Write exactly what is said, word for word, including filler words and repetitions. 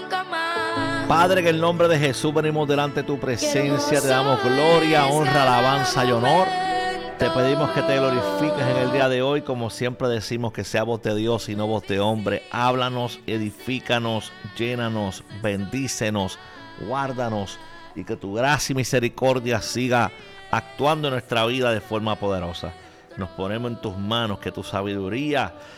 Padre, en el nombre de Jesús venimos delante de tu presencia, te damos gloria, honra, alabanza y honor. Te pedimos que te glorifiques en el día de hoy, como siempre decimos, que sea voz de Dios y no voz de hombre. Háblanos, edifícanos, llénanos, bendícenos, guárdanos, y que tu gracia y misericordia siga actuando en nuestra vida de forma poderosa. Nos ponemos en tus manos, que tu sabiduría